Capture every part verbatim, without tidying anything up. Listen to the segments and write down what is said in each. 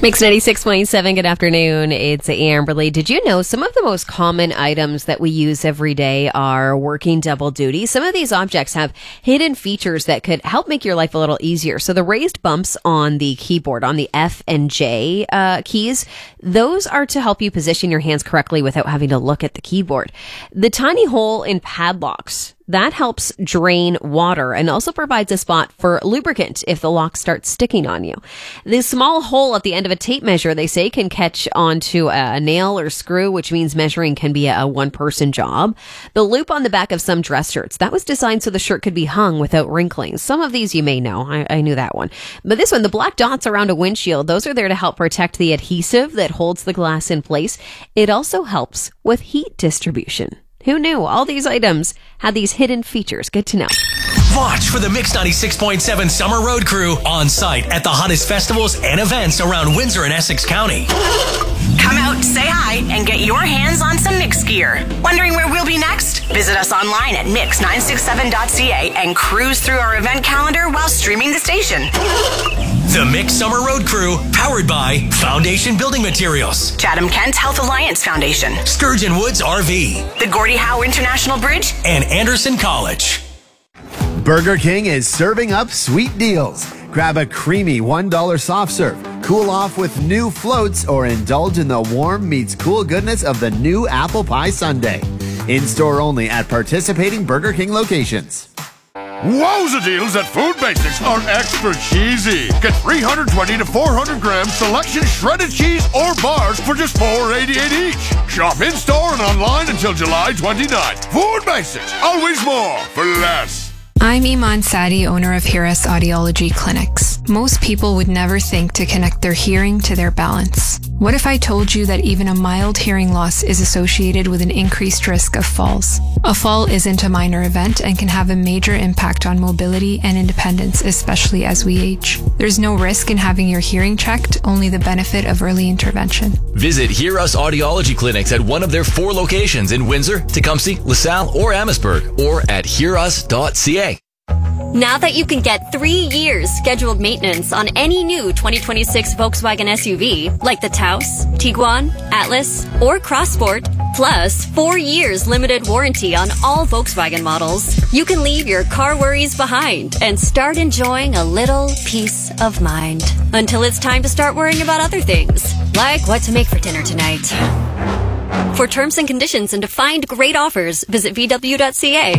Mix ninety-six point seven, good afternoon. It's Amberly. Did you know some of the most common items that we use every day are working double duty? Some of these objects have hidden features that could help make your life a little easier. So the raised bumps on the keyboard, on the F and J uh, keys, those are to help you position your hands correctly without having to look at the keyboard. The tiny hole in padlocks, that helps drain water and also provides a spot for lubricant if the lock starts sticking on you. The small hole at the end of a tape measure, they say, can catch onto a nail or screw, which means measuring can be a one-person job. The loop on the back of some dress shirts, that was designed so the shirt could be hung without wrinkling. Some of these you may know. I, I knew that one. But this one, the black dots around a windshield, those are there to help protect the adhesive that holds the glass in place. It also helps with heat distribution. Who knew all these items had these hidden features? Good to know. Watch for the Mix ninety-six point seven Summer Road Crew on site at the hottest festivals and events around Windsor and Essex County. Come out, say hi, and get your hands on some Mix gear. Wondering where we'll be next? Visit us online at mix nine six seven dot c a and cruise through our event calendar while streaming the station. The Mix Summer Road Crew, powered by Foundation Building Materials, Chatham-Kent Health Alliance Foundation, Sturgeon Woods R V, the Gordie Howe International Bridge, and Anderson College. Burger King is serving up sweet deals. Grab a creamy one dollar soft serve, cool off with new floats, or indulge in the warm meets cool goodness of the new apple pie sundae. In-store only at participating Burger King locations. Wowza deals at Food Basics are extra cheesy. Get three hundred twenty to four hundred gram selection shredded cheese or bars for just four eighty-eight each. Shop in-store and online until July twenty-ninth. Food Basics, always more for less. I'm Iman Sadi, owner of Hiras Audiology Clinics. Most people would never think to connect their hearing to their balance. What if I told you that even a mild hearing loss is associated with an increased risk of falls? A fall isn't a minor event and can have a major impact on mobility and independence, especially as we age. There's no risk in having your hearing checked, only the benefit of early intervention. Visit Hiras Audiology Clinics at one of their four locations in Windsor, Tecumseh, LaSalle, or Amherstburg, or at hiras dot c a. Now that you can get three years scheduled maintenance on any new twenty twenty-six Volkswagen S U V, like the Taos, Tiguan, Atlas, or Crossport, plus four years limited warranty on all Volkswagen models, you can leave your car worries behind and start enjoying a little peace of mind. Until it's time to start worrying about other things, like what to make for dinner tonight. For terms and conditions and to find great offers, visit v w dot c a.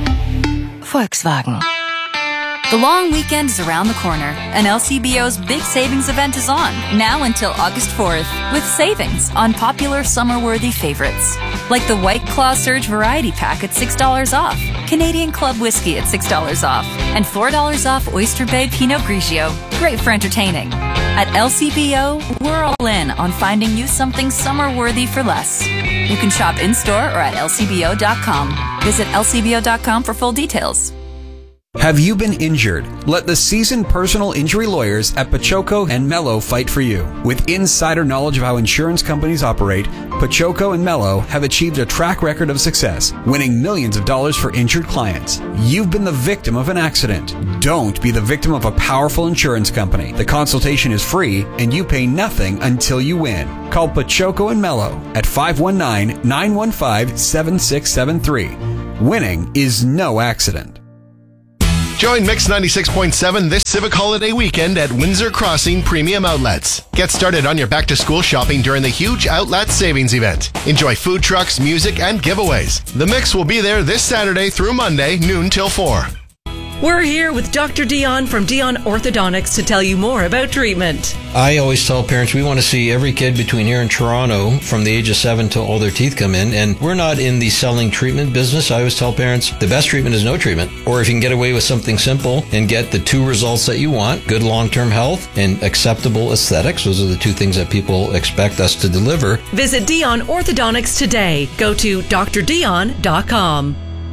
Volkswagen. The long weekend is around the corner, and L C B O's big savings event is on, now until August fourth, with savings on popular summer-worthy favorites, like the White Claw Surge Variety Pack at six dollars off, Canadian Club Whiskey at six dollars off, and four dollars off Oyster Bay Pinot Grigio. Great for entertaining. At L C B O, we're all in on finding you something summer-worthy for less. You can shop in-store or at L C B O dot com. Visit L C B O dot com for full details. Have you been injured? Let the seasoned personal injury lawyers at Pachoco and Mello fight for you. With insider knowledge of how insurance companies operate, Pachoco and Mello have achieved a track record of success, winning millions of dollars for injured clients. You've been the victim of an accident. Don't be the victim of a powerful insurance company. The consultation is free, and you pay nothing until you win. Call Pachoco and Mello at five one nine, nine one five, seven six seven three. Winning is no accident. Join Mix ninety-six point seven this Civic Holiday weekend at Windsor Crossing Premium Outlets. Get started on your back-to-school shopping during the huge Outlet Savings event. Enjoy food trucks, music, and giveaways. The Mix will be there this Saturday through Monday, noon till four. We're here with Doctor Dion from Dion Orthodontics to tell you more about treatment. I always tell parents we want to see every kid between here and Toronto from the age of seven till all their teeth come in, and we're not in the selling treatment business. I always tell parents the best treatment is no treatment, or if you can get away with something simple and get the two results that you want, good long-term health and acceptable aesthetics. Those are the two things that people expect us to deliver. Visit Dion Orthodontics today. Go to d r dion dot com.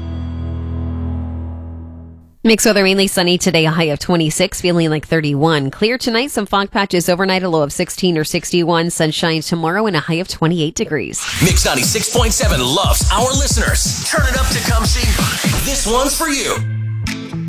Mixed weather, mainly sunny today, a high of twenty-six, feeling like thirty-one. Clear tonight, some fog patches overnight, a low of sixteen or sixty-one. Sunshine tomorrow and a high of twenty-eight degrees. Mix ninety-six point seven loves our listeners. Turn it up, Tecumseh. This one's for you.